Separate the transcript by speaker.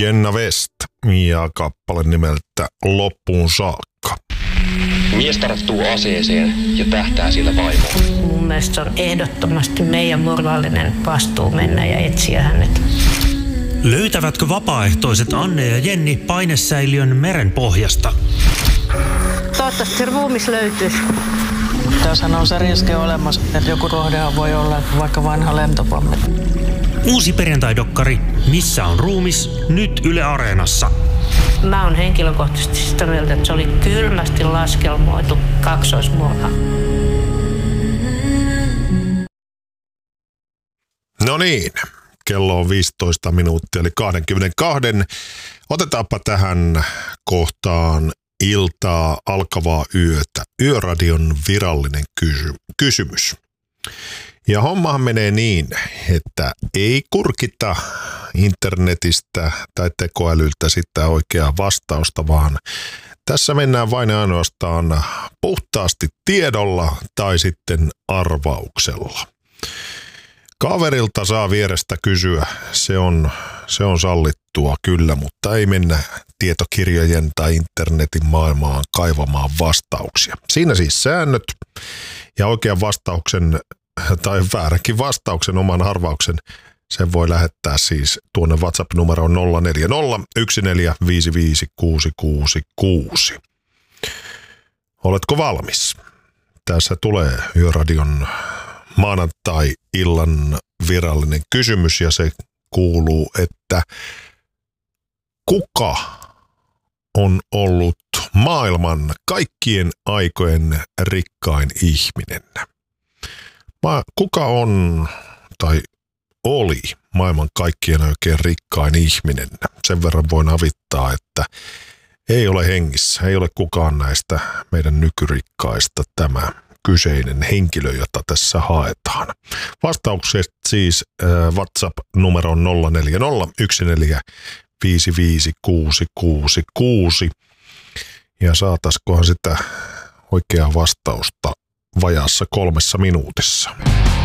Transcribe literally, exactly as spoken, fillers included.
Speaker 1: Jenna West ja kappale nimeltä Loppuun saakka.
Speaker 2: Mies tarttuu aseeseen ja tähtää sillä vaimoon.
Speaker 3: Mun mielestä se on ehdottomasti meidän moraalinen vastuu mennä ja etsiä hänet.
Speaker 4: Löytävätkö vapaaehtoiset Anne ja Jenni painesäiliön meren pohjasta?
Speaker 3: Toivottavasti se ruumis löytyisi.
Speaker 5: Tässähän on se riski olemassa, että joku kohdehan voi olla vaikka vanha lentopommi.
Speaker 4: Uusi perjantaidokkari Missä on ruumis? Nyt Yle Areenassa.
Speaker 3: Mä oon henkilökohtaisesti sitä mieltä, että se oli kylmästi laskelmoitu kaksoismurha.
Speaker 1: No niin, kello on viisitoista minuuttia, eli kaksikymmentäkaksi. Otetaanpa tähän kohtaan iltaa alkavaa yötä. Yöradion virallinen kysy- kysymys. Ja hommahan menee niin, että ei kurkita internetistä tai tekoälyltä sitä oikeaa vastausta, vaan tässä mennään vain ja ainoastaan puhtaasti tiedolla tai sitten arvauksella. Kaverilta saa vierestä kysyä, se on, se on sallittua kyllä, mutta ei mennä tietokirjojen tai internetin maailmaan kaivamaan vastauksia. Siinä siis säännöt ja oikean vastauksen tai vääränkin vastauksen, oman arvauksen, sen voi lähettää siis tuonne WhatsApp-numeroon nolla neljä nolla yksi neljä viisi viisi kuusi kuusi kuusi. Oletko valmis? Tässä tulee Yöradion maanantai-illan virallinen kysymys ja se kuuluu, että kuka on ollut maailman kaikkien aikojen rikkain ihminen? Kuka on tai oli maailman kaikkien oikein rikkain ihminen? Sen verran voin avittaa, että ei ole hengissä, ei ole kukaan näistä meidän nykyrikkaista tämä kyseinen henkilö, jota tässä haetaan. Vastaukset siis äh, WhatsApp-numero nolla neljä nolla yksi neljä viisi viisi kuusi kuusi kuusi. Ja saataskohan sitä oikeaa vastausta vajaassa kolmessa minuutissa.